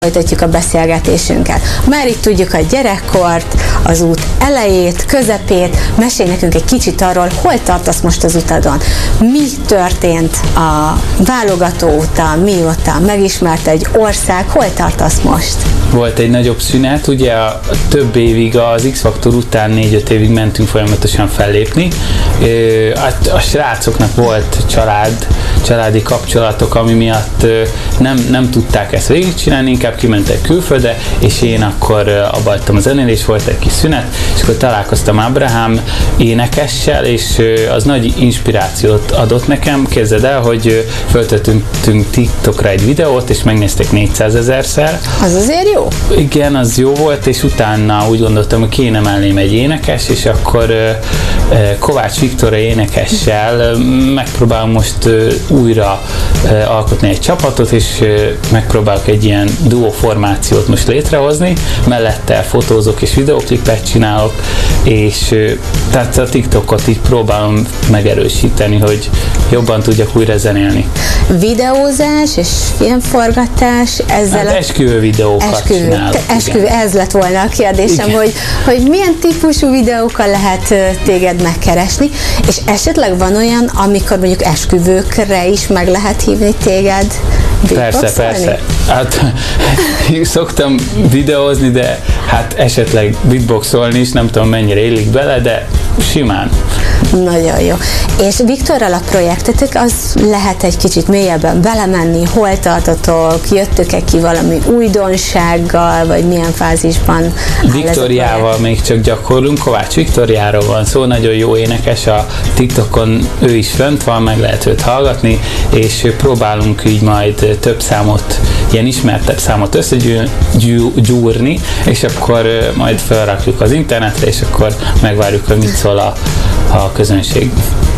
folytatjuk a beszélgetésünket. Már itt tudjuk a gyerekkort, az út elejét, közepét. Mesélj nekünk egy kicsit arról, hol tartasz most az utadon. Mi történt a válogató óta, mióta megismerte egy ország, hol tartasz most? Volt egy nagyobb szünet, ugye több évig az X-faktor után 4-5 évig mentünk folyamatosan fellépni. A srácoknak volt családi kapcsolatok, ami miatt nem tudták ezt végigcsinálni, inkább kimentek külföldre, és én akkor abba hagytam a zenélést, volt egy kis szünet, és akkor találkoztam Ábrahám énekessel, és az nagy inspirációt adott nekem. Képzeld el, hogy föltettünk TikTokra egy videót, és megnézték 400 000-szer. Az azért jó? Igen, az jó volt, és utána úgy gondoltam, hogy kéne mellém egy énekes, és akkor Kovács Viktor énekessel megpróbálom most újra alkotni egy csapatot, és megpróbálok egy ilyen duó formációt most létrehozni, mellette fotózok és videóklipet csinálok, és tehát a TikTokot így próbálom megerősíteni, hogy jobban tudjak újra zenélni. Videózás és filmforgatás, ezzel hát esküvő videókat csinálok. Esküvő, ez lett volna a kérdésem, hogy milyen típusú videókkal lehet téged megkeresni, és esetleg van olyan, amikor mondjuk esküvőkre is meg lehet hívni téged? Persze. Hát szoktam videózni, de hát esetleg beatboxolni is, nem tudom mennyire illik bele, de simán. Nagyon jó. És Viktorral a projektetek, az lehet egy kicsit mélyebben belemenni, hol tartotok, jöttök-e ki valami újdonsággal, vagy milyen fázisban? Viktoriával még csak gyakorlunk, Kovács Viktoriáról van szó, nagyon jó énekes, a TikTokon ő is fönt van, meg lehet őt hallgatni, és próbálunk így majd több számot, ilyen ismertebb számot összegyúrni, és akkor majd felrakjuk az internetre, és akkor megvárjuk, hogy mit szól a közönség.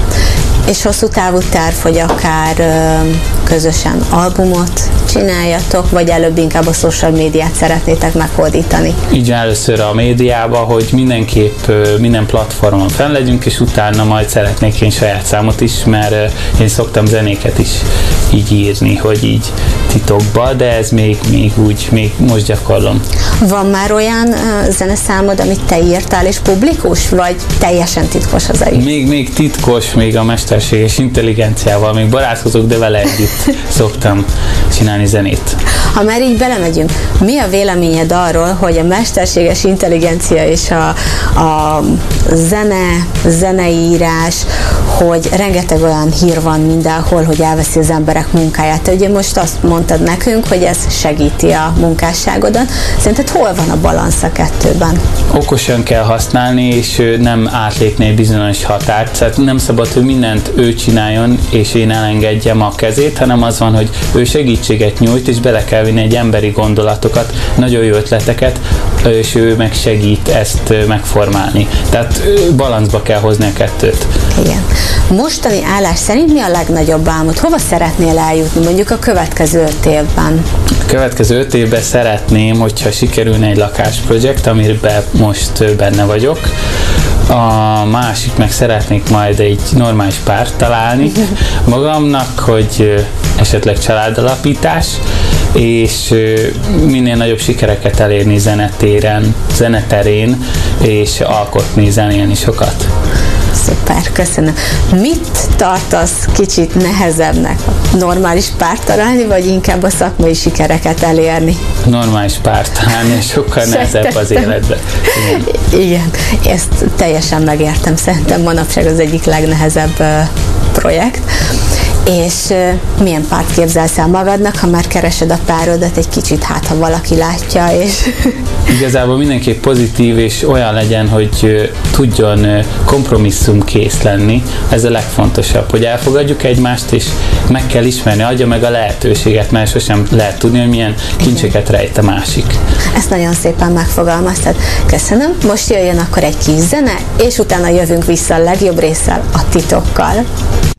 És hosszú távú terv, hogy akár közösen albumot csináljatok, vagy előbb inkább a social médiát szeretnétek meghódítani? Így először a médiába, hogy mindenképp minden platformon fenn legyünk, és utána majd szeretnék én saját számot is, mert én szoktam zenéket is így írni, hogy így titokba, de ez még most gyakorlom. Van már olyan zeneszámod, amit te írtál és publikus, vagy teljesen titkos az egész? Még titkos, még a mesterséges intelligenciával, még barátkozok, de vele együtt szoktam csinálni zenét. Ha már így belemegyünk, mi a véleményed arról, hogy a mesterséges intelligencia és a zeneírás, hogy rengeteg olyan hír van mindenhol, hogy elveszi az emberek munkáját. Te ugye most azt mondtad nekünk, hogy ez segíti a munkásságodon. Szerinted hol van a balansz a kettőben? Okosan kell használni, és nem átlépni egy bizonyos határt. Tehát nem szabad, hogy mindent ő csináljon, és én elengedjem a kezét, hanem az van, hogy ő segítséget nyújt, és bele kell vinni egy emberi gondolatokat, nagyon jó ötleteket, és ő meg segít ezt megformálni. Tehát balanszba kell hozni a kettőt. Igen. Mostani állás szerint mi a legnagyobb álmod? Hova szeretnél eljutni mondjuk a következő 5 évben? A következő 5 évben szeretném, hogyha sikerülne egy lakásprojekt, amiben most benne vagyok. A másik meg szeretnék majd egy normális párt találni magamnak, hogy esetleg családalapítás, és minél nagyobb sikereket elérni zeneterén, és alkotni, zenélni sokat. Szuper, köszönöm. Mit tartasz kicsit nehezebbnek? Normális párt találni, vagy inkább a szakmai sikereket elérni? Normális párt találni, sokkal nehezebb az életben. Igen, ezt teljesen megértem. Szerintem manapság az egyik legnehezebb projekt. És milyen párt képzelsz el magadnak, ha már keresed a párodat egy kicsit, hát ha valaki látja, és... Igazából mindenképp pozitív, és olyan legyen, hogy tudjon kompromisszumkész lenni. Ez a legfontosabb, hogy elfogadjuk egymást, és meg kell ismerni, adja meg a lehetőséget, mert sosem lehet tudni, hogy milyen kincseket rejt a másik. Ezt nagyon szépen megfogalmaztad. Köszönöm. Most jöjjön akkor egy kis zene, és utána jövünk vissza a legjobb résszel, a titokkal.